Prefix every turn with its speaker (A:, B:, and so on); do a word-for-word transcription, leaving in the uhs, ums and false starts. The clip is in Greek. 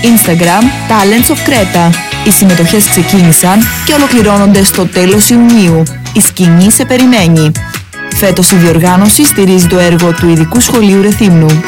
A: Instagram Talents of Creta. Οι συμμετοχές ξεκίνησαν και ολοκληρώνονται στο τέλος Ιουνίου. Η σκηνή σε περιμένει. Φέτος η διοργάνωση στηρίζει το έργο του Ειδικού Σχολείου Ρεθύμνου.